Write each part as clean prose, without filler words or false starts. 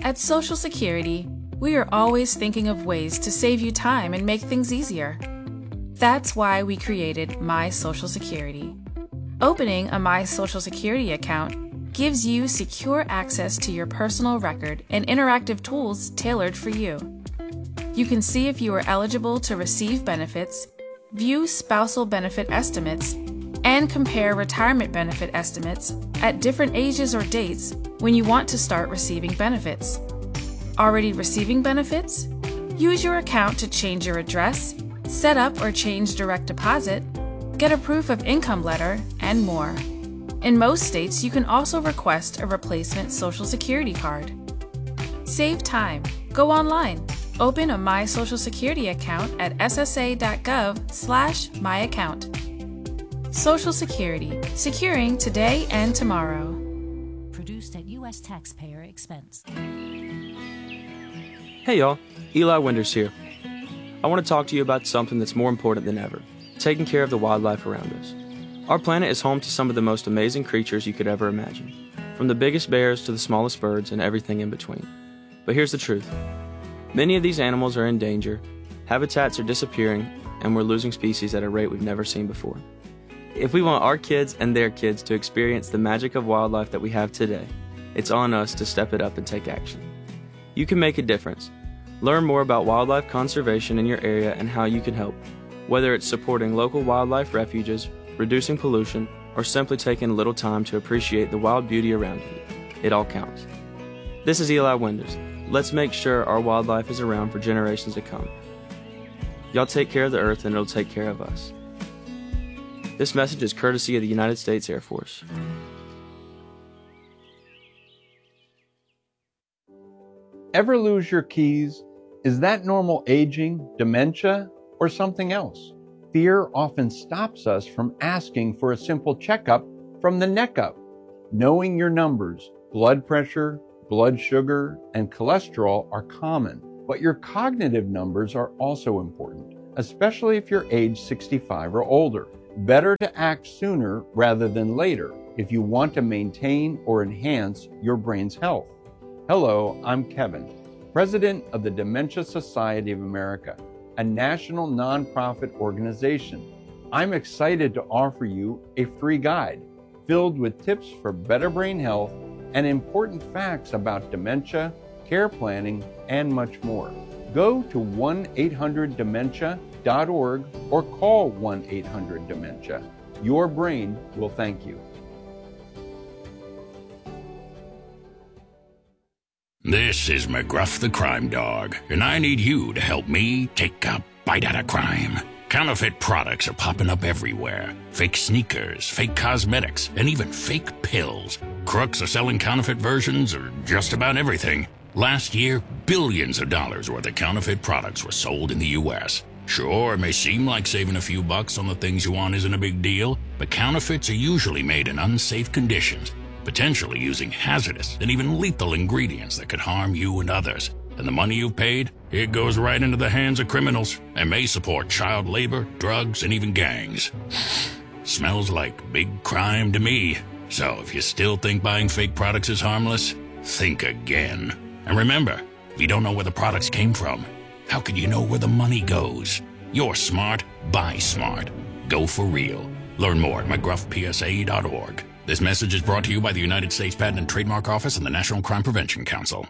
At Social Security, we are always thinking of ways to save you time and make things easier. That's why we created My Social Security. Opening a My Social Security account gives you secure access to your personal record and interactive tools tailored for you. You can see if you are eligible to receive benefits, view spousal benefit estimates, and compare retirement benefit estimates at different ages or dates when you want to start receiving benefits. Already receiving benefits? Use your account to change your address, set up or change direct deposit, get a proof of income letter, and more. In most states, you can also request a replacement Social Security card. Save time. Go online. Open a My Social Security account at ssa.gov/myaccount. Social Security, securing today and tomorrow. Produced at U.S. taxpayer expense. Hey y'all, Eli Winders here. I want to talk to you about something that's more important than ever, taking care of the wildlife around us. Our planet is home to some of the most amazing creatures you could ever imagine, from the biggest bears to the smallest birds and everything in between. But here's the truth. Many of these animals are in danger, habitats are disappearing, and we're losing species at a rate we've never seen before. If we want our kids and their kids to experience the magic of wildlife that we have today, it's on us to step it up and take action. You can make a difference. Learn more about wildlife conservation in your area and how you can help, whether it's supporting local wildlife refuges, reducing pollution, or simply taking a little time to appreciate the wild beauty around you. It all counts. This is Eli Winders. Let's make sure our wildlife is around for generations to come. Y'all take care of the earth and it'll take care of us. This message is courtesy of the United States Air Force. Ever lose your keys? Is that normal aging, dementia, or something else? Fear often stops us from asking for a simple checkup from the neck up. Knowing your numbers, blood pressure, blood sugar, and cholesterol are common, but your cognitive numbers are also important, especially if you're age 65 or older. Better to act sooner rather than later if you want to maintain or enhance your brain's health. Hello, I'm Kevin, President of the Dementia Society of America, a national nonprofit organization. I'm excited to offer you a free guide filled with tips for better brain health and important facts about dementia, care planning, and much more. Go to 1-800-DEMENTIA.org or call 1-800-DEMENTIA. Your brain will thank you. This is McGruff the Crime Dog, and I need you to help me take a bite out of crime. Counterfeit products are popping up everywhere. Fake sneakers, fake cosmetics, and even fake pills. Crooks are selling counterfeit versions of just about everything. Last year, billions of dollars worth of counterfeit products were sold in the U.S. Sure, it may seem like saving a few bucks on the things you want isn't a big deal, but counterfeits are usually made in unsafe conditions, potentially using hazardous and even lethal ingredients that could harm you and others. And the money you've paid, it goes right into the hands of criminals and may support child labor, drugs, and even gangs. Smells like big crime to me. So if you still think buying fake products is harmless, think again. And remember, if you don't know where the products came from, how could you know where the money goes? You're smart, buy smart. Go for real. Learn more at mcgruffpsa.org. This message is brought to you by the United States Patent and Trademark Office and the National Crime Prevention Council.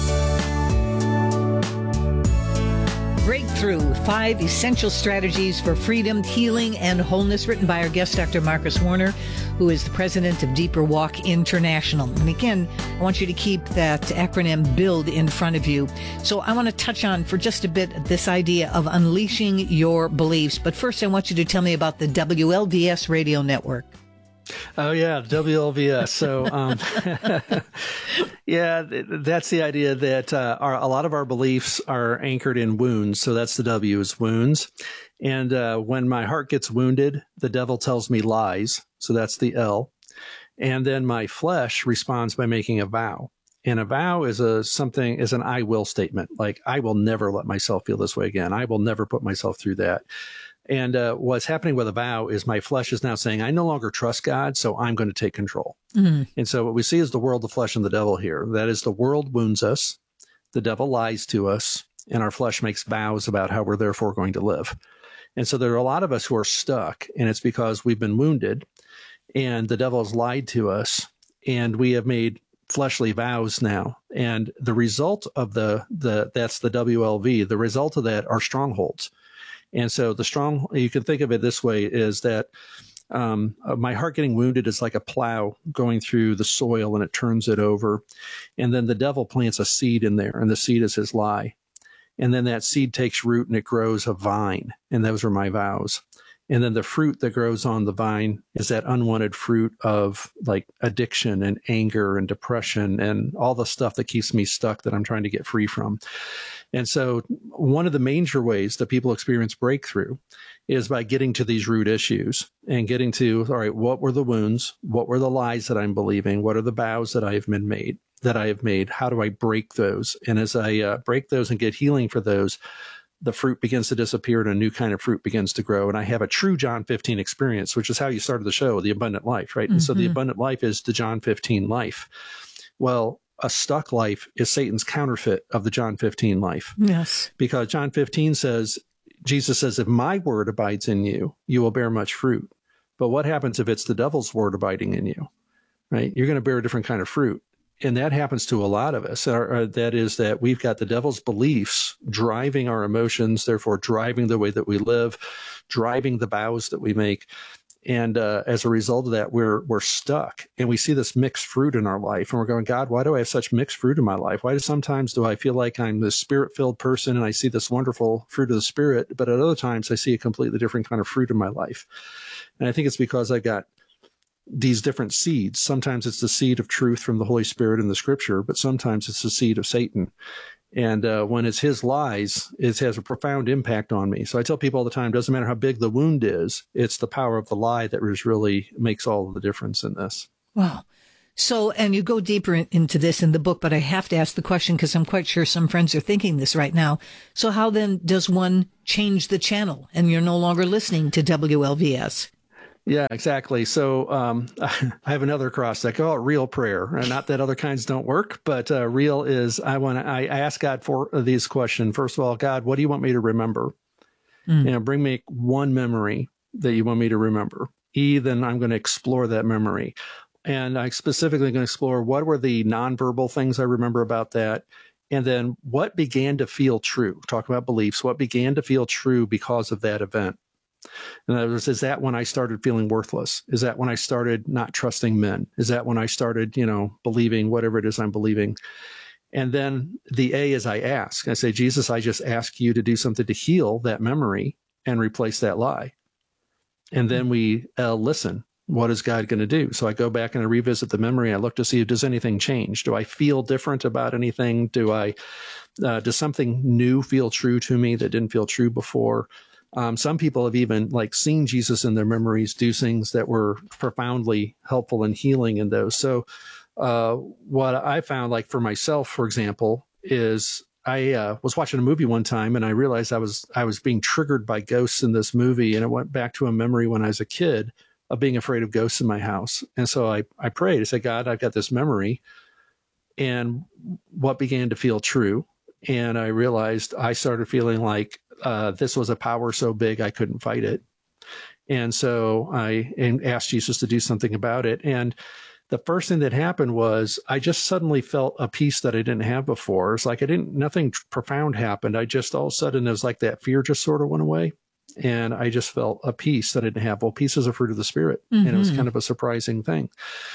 Breakthrough, 5 Essential Strategies for Freedom, Healing, and Wholeness, written by our guest, Dr. Marcus Warner, who is the president of Deeper Walk International. And again, I want you to keep that acronym BUILD in front of you. So I want to touch on for just a bit this idea of unleashing your beliefs. But first, I want you to tell me about the WLVS radio network. Oh, yeah, WLVS. So, yeah, that's the idea that a lot of our beliefs are anchored in wounds. So that's the W is wounds. And when my heart gets wounded, the devil tells me lies. So that's the L. And then my flesh responds by making a vow. And a vow is an I will statement. Like, I will never let myself feel this way again. I will never put myself through that. And what's happening with a vow is my flesh is now saying, I no longer trust God, so I'm going to take control. Mm-hmm. And so what we see is the world, the flesh, and the devil here. That is, the world wounds us. the devil lies to us, and our flesh makes vows about how we're therefore going to live. And so there are a lot of us who are stuck, and it's because we've been wounded, and the devil has lied to us, and we have made fleshly vows now. And the result of that's the WLV, the result of that are strongholds. And so you can think of it this way, is that my heart getting wounded is like a plow going through the soil, and it turns it over. And then the devil plants a seed in there, and the seed is his lie. And then that seed takes root and it grows a vine. And those are my vows. And then the fruit that grows on the vine is that unwanted fruit of like addiction and anger and depression and all the stuff that keeps me stuck that I'm trying to get free from. And so one of the major ways that people experience breakthrough is by getting to these root issues and getting to, all right, what were the wounds? What were the lies that I'm believing? What are the vows that I have made? How do I break those? And as I break those and get healing for those, the fruit begins to disappear and a new kind of fruit begins to grow. And I have a true John 15 experience, which is how you started the show, the abundant life, right? Mm-hmm. And so the abundant life is the John 15 life. Well, a stuck life is Satan's counterfeit of the John 15 life. Yes. Because John 15 says, Jesus says, if my word abides in you, you will bear much fruit. But what happens if it's the devil's word abiding in you, right? You're going to bear a different kind of fruit. And that happens to a lot of us. That is that we've got the devil's beliefs driving our emotions, therefore driving the way that we live, driving the vows that we make. And as a result of that, we're stuck. And we see this mixed fruit in our life. And we're going, God, why do I have such mixed fruit in my life? Why sometimes do I feel like I'm this spirit-filled person and I see this wonderful fruit of the Spirit, but at other times I see a completely different kind of fruit in my life? And I think it's because I've got these different seeds. Sometimes it's the seed of truth from the Holy Spirit in the Scripture, but sometimes it's the seed of Satan. And when it's his lies, it has a profound impact on me. So I tell people all the time, doesn't matter how big the wound is, it's the power of the lie that really makes all of the difference in this. Wow. So, and you go deeper into this in the book, but I have to ask the question because I'm quite sure some friends are thinking this right now. So how then does one change the channel and you're no longer listening to WLVS? Yeah, exactly. So I have another cross. I call it real prayer. Not that other kinds don't work, but real is I ask God for these questions. First of all, God, what do you want me to remember? Bring me one memory that you want me to remember. Then I'm going to explore that memory. And I specifically going to explore what were the nonverbal things I remember about that. And then what began to feel true? Talk about beliefs. What began to feel true because of that event? In other words, is that when I started feeling worthless? Is that when I started not trusting men? Is that when I started, believing whatever it is I'm believing? And then the A is I ask. I say, Jesus, I just ask you to do something to heal that memory and replace that lie. And then we listen. What is God going to do? So I go back and I revisit the memory. I look to see if does anything change. Do I feel different about anything? Does something new feel true to me that didn't feel true before? Some people have even seen Jesus in their memories do things that were profoundly helpful and healing in those. So what I found, for myself, for example, is I was watching a movie one time and I realized I was being triggered by ghosts in this movie. And it went back to a memory when I was a kid of being afraid of ghosts in my house. And so I prayed. I said, God, I've got this memory. And what began to feel true? And I realized I started feeling like this was a power so big I couldn't fight it. And so I asked Jesus to do something about it. And the first thing that happened was I just suddenly felt a peace that I didn't have before. It's like nothing profound happened. I just all of a sudden, it was like that fear just sort of went away. And I just felt a peace that I didn't have. Well, peace is a fruit of the Spirit. Mm-hmm. And it was kind of a surprising thing.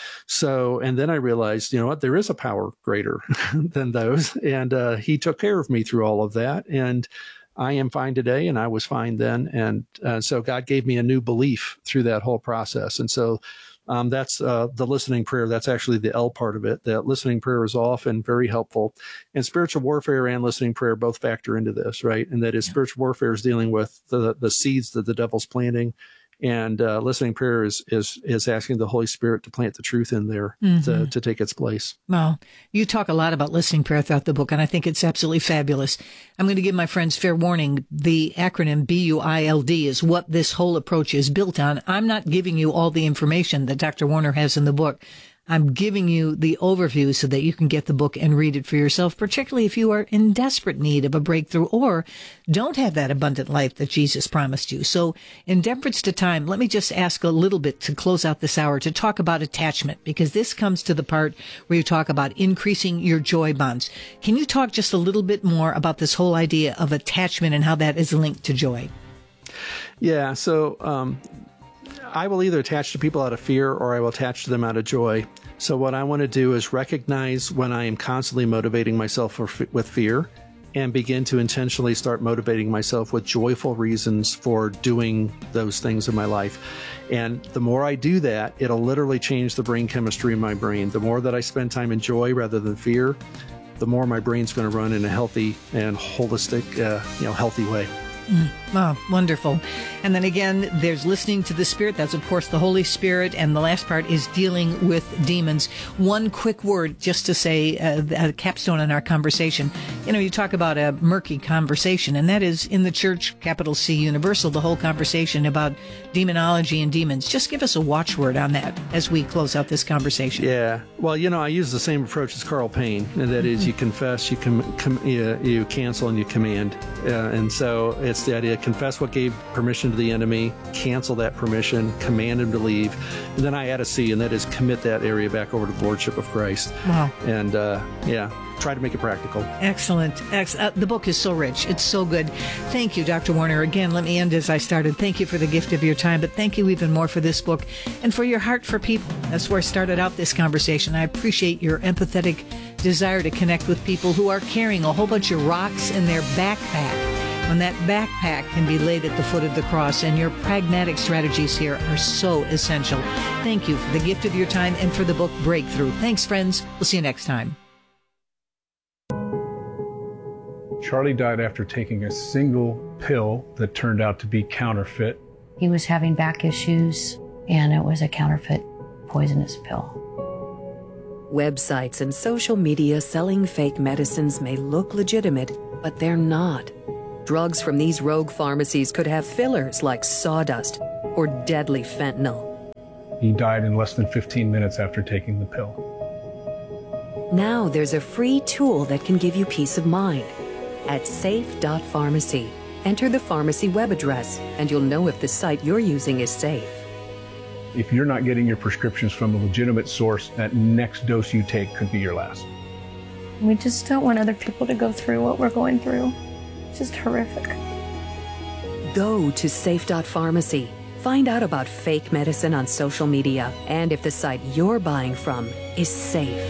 So, and then I realized, you know what, there is a power greater than those. And he took care of me through all of that. And I am fine today, and I was fine then. And so God gave me a new belief through that whole process. And so that's the listening prayer. That's actually the L part of it. That listening prayer is often very helpful. And spiritual warfare and listening prayer both factor into this, right? And that is spiritual warfare is dealing with the seeds that the devil's planting. And listening prayer is asking the Holy Spirit to plant the truth in there to take its place. Well, you talk a lot about listening prayer throughout the book, and I think it's absolutely fabulous. I'm going to give my friends fair warning. The acronym BUILD is what this whole approach is built on. I'm not giving you all the information that Dr. Warner has in the book. I'm giving you the overview so that you can get the book and read it for yourself, particularly if you are in desperate need of a breakthrough or don't have that abundant life that Jesus promised you. So in deference to time, let me just ask a little bit to close out this hour to talk about attachment, because this comes to the part where you talk about increasing your joy bonds. Can you talk just a little bit more about this whole idea of attachment and how that is linked to joy? Yeah, so I will either attach to people out of fear or I will attach to them out of joy. So what I want to do is recognize when I am constantly motivating myself with fear and begin to intentionally start motivating myself with joyful reasons for doing those things in my life. And the more I do that, it'll literally change the brain chemistry in my brain. The more that I spend time in joy rather than fear, the more my brain's going to run in a healthy and holistic, healthy way. Oh, wonderful. And then again, there's listening to the Spirit. That's, of course, the Holy Spirit. And the last part is dealing with demons. One quick word just to say a capstone on our conversation. You know, you talk about a murky conversation, and that is in the church, capital C, universal, the whole conversation about demonology and demons. Just give us a watchword on that as we close out this conversation. Yeah. Well, I use the same approach as Carl Payne, and that is you confess, you cancel, and you command. And so it's the idea, confess what gave permission to the enemy, cancel that permission, command him to leave. And then I add a C, and that is commit that area back over to the Lordship of Christ. Wow. And try to make it practical. Excellent. The book is so rich. It's so good. Thank you, Dr. Warner. Again, let me end as I started. Thank you for the gift of your time, but thank you even more for this book and for your heart for people. That's where I started out this conversation. I appreciate your empathetic desire to connect with people who are carrying a whole bunch of rocks in their backpack, when that backpack can be laid at the foot of the cross, and your pragmatic strategies here are so essential. Thank you for the gift of your time and for the book Breakthrough. Thanks, friends. We'll see you next time. Charlie died after taking a single pill that turned out to be counterfeit. He was having back issues, and it was a counterfeit poisonous pill. Websites and social media selling fake medicines may look legitimate, but they're not. Drugs from these rogue pharmacies could have fillers like sawdust or deadly fentanyl. He died in less than 15 minutes after taking the pill. Now there's a free tool that can give you peace of mind. At safe.pharmacy, enter the pharmacy web address, and you'll know if the site you're using is safe. If you're not getting your prescriptions from a legitimate source, that next dose you take could be your last. We just don't want other people to go through what we're going through. It's just horrific. Go to safe.pharmacy. Find out about fake medicine on social media and if the site you're buying from is safe.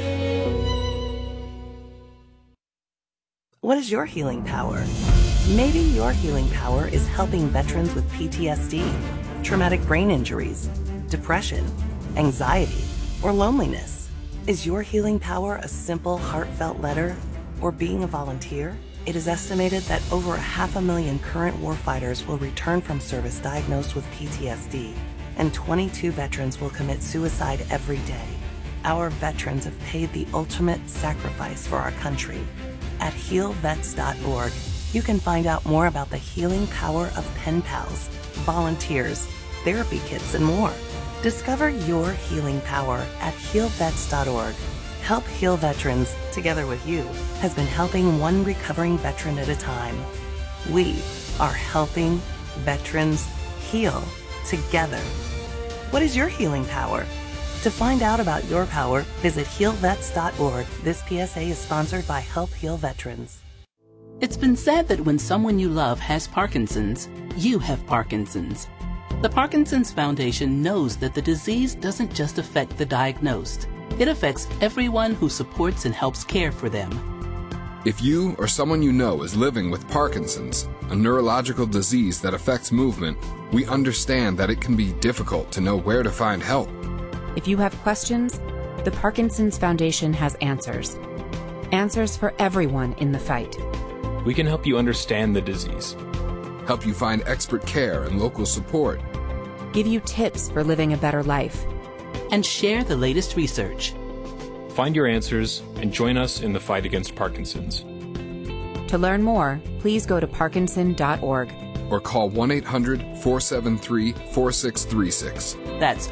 What is your healing power? Maybe your healing power is helping veterans with PTSD, traumatic brain injuries, depression, anxiety, or loneliness. Is your healing power a simple, heartfelt letter or being a volunteer? It is estimated that over 500,000 current warfighters will return from service diagnosed with PTSD, and 22 veterans will commit suicide every day. Our veterans have paid the ultimate sacrifice for our country. At healvets.org, you can find out more about the healing power of pen pals, volunteers, therapy kits, and more. Discover your healing power at healvets.org. Help Heal Veterans, together with you, has been helping one recovering veteran at a time. We are helping veterans heal together. What is your healing power? To find out about your power, visit healvets.org. This PSA is sponsored by Help Heal Veterans. It's been said that when someone you love has Parkinson's, you have Parkinson's. The Parkinson's Foundation knows that the disease doesn't just affect the diagnosed. It affects everyone who supports and helps care for them. If you or someone you know is living with Parkinson's, a neurological disease that affects movement, we understand that it can be difficult to know where to find help. If you have questions, the Parkinson's Foundation has answers. Answers for everyone in the fight. We can help you understand the disease, help you find expert care and local support, give you tips for living a better life, and share the latest research. Find your answers and join us in the fight against Parkinson's. To learn more, please go to parkinson.org or call 1-800-473-4636. That's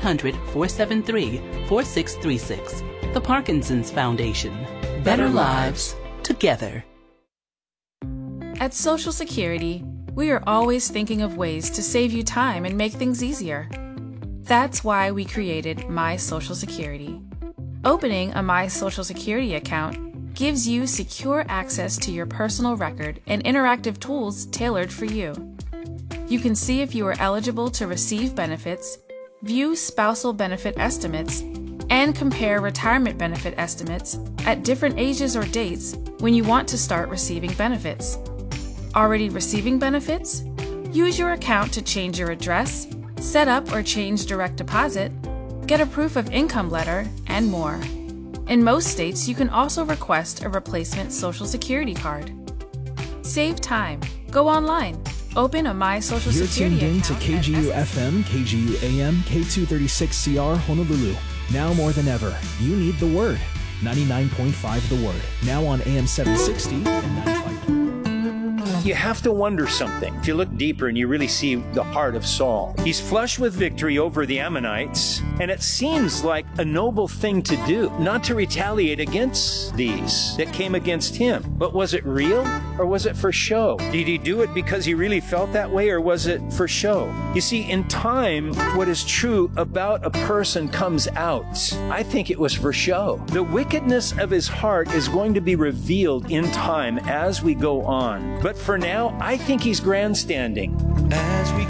1-800-473-4636. The Parkinson's Foundation. Better lives together. At Social Security, we are always thinking of ways to save you time and make things easier. That's why we created My Social Security. Opening a My Social Security account gives you secure access to your personal record and interactive tools tailored for you. You can see if you are eligible to receive benefits, view spousal benefit estimates, and compare retirement benefit estimates at different ages or dates when you want to start receiving benefits. Already receiving benefits? Use your account to change your address, set up or change direct deposit, get a proof of income letter, and more. In most states, you can also request a replacement Social Security card. Save time. Go online. Open a My Social Security account. You're tuned in to KGU FM, KGU AM, K236CR Honolulu. Now more than ever, you need the Word. 99.5 The Word. Now on AM 760 and 95. You have to wonder something. If you look deeper and you really see the heart of Saul, he's flushed with victory over the Ammonites, and it seems like a noble thing to do, not to retaliate against these that came against him. But was it real or was it for show? Did he do it because he really felt that way, or was it for show? You see, in time, what is true about a person comes out. I think it was for show. The wickedness of his heart is going to be revealed in time as we go on. But for now, I think he's grandstanding. As we